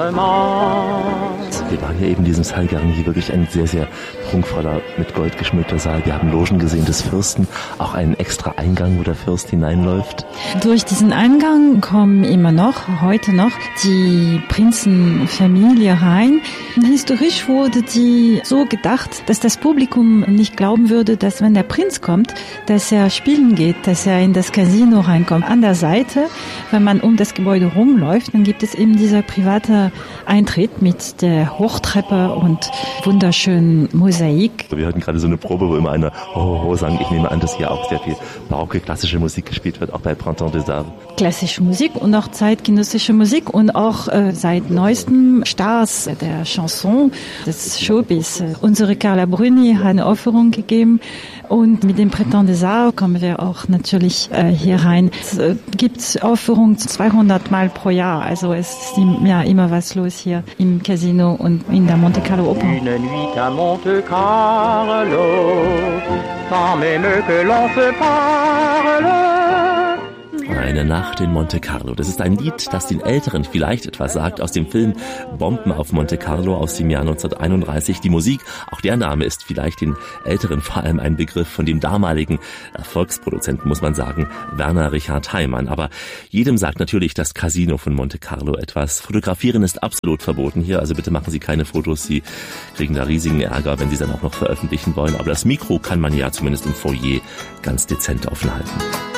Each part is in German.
Wir waren hier eben in diesem Saal Garnier, wirklich ein sehr, sehr prunkvoller, mit Gold geschmückter Saal. Wir haben Logen gesehen des Fürsten, auch einen extra Eingang, wo der Fürst hineinläuft. Durch diesen Eingang kommen immer noch, heute noch, die Prinzenfamilie rein. Historisch wurde die so gedacht, dass das Publikum nicht glauben würde, dass wenn der Prinz kommt, dass er spielen geht, dass er in das Casino reinkommt. An der Seite, wenn man um das Gebäude rumläuft, dann gibt es eben dieser private Eintritt mit der Hochtreppe und wunderschönen Mosaik. Wir hatten gerade so eine Probe, wo immer einer Ho sang. Ich nehme an, dass hier auch sehr viel barocke, klassische Musik gespielt wird, auch bei Printemps des Arts. Klassische Musik und auch zeitgenössische Musik und auch seit neuestem Stars der Chanson, des Showbiz. Unsere Carla Bruni hat eine Aufführung gegeben und mit dem Printemps des Arts kommen wir auch natürlich hier rein. Es gibt Aufführungen 200 Mal pro Jahr, also es ist ja immer was los hier im Casino und in der Monte Carlo Oper. Une nuit à Monte Carlo, sans même que l'on se parle. Eine Nacht in Monte Carlo. Das ist ein Lied, das den Älteren vielleicht etwas sagt, aus dem Film Bomben auf Monte Carlo aus dem Jahr 1931. Die Musik, auch der Name ist vielleicht den Älteren vor allem ein Begriff von dem damaligen Erfolgsproduzenten, muss man sagen, Werner Richard Heimann. Aber jedem sagt natürlich das Casino von Monte Carlo etwas. Fotografieren ist absolut verboten hier, also bitte machen Sie keine Fotos. Sie kriegen da riesigen Ärger, wenn Sie dann auch noch veröffentlichen wollen. Aber das Mikro kann man ja zumindest im Foyer ganz dezent offen halten.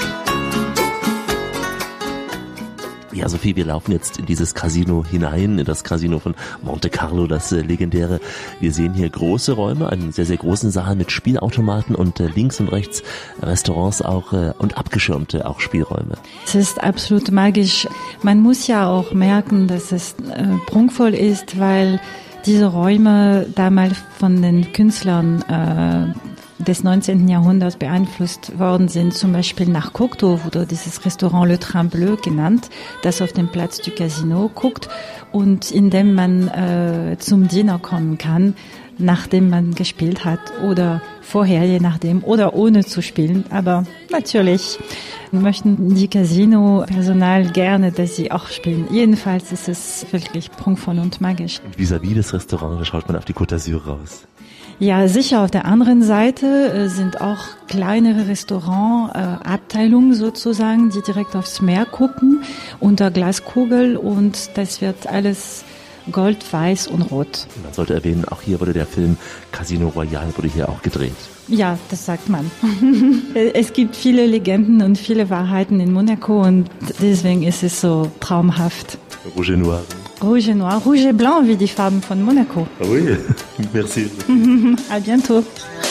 Ja, Sophie, wir laufen jetzt in dieses Casino hinein, in das Casino von Monte Carlo, das legendäre. Wir sehen hier große Räume, einen sehr, sehr großen Saal mit Spielautomaten und links und rechts Restaurants auch und abgeschirmte auch Spielräume. Es ist absolut magisch. Man muss ja auch merken, dass es prunkvoll ist, weil diese Räume damals von den Künstlern des 19. Jahrhunderts beeinflusst worden sind. Zum Beispiel nach Cocteau wurde dieses Restaurant Le Train Bleu genannt, das auf dem Platz du Casino guckt und in dem man zum Dinner kommen kann, nachdem man gespielt hat oder vorher, je nachdem, oder ohne zu spielen. Aber natürlich möchten die Casino-Personal gerne, dass sie auch spielen. Jedenfalls ist es wirklich prunkvoll und magisch. Vis-à-vis des Restaurants, da schaut man auf die Côte d'Azur raus. Ja, sicher. Auf der anderen Seite sind auch kleinere Restaurantabteilungen sozusagen, die direkt aufs Meer gucken, unter Glaskugel und das wird alles Gold, Weiß und Rot. Man sollte erwähnen, auch hier wurde der Film Casino Royale wurde hier auch gedreht. Ja, das sagt man. Es gibt viele Legenden und viele Wahrheiten in Monaco und deswegen ist es so traumhaft. Rouge et Noir. Rouge et Noir, Rouge et Blanc wie die Farben von Monaco. Ah oui, merci. À bientôt.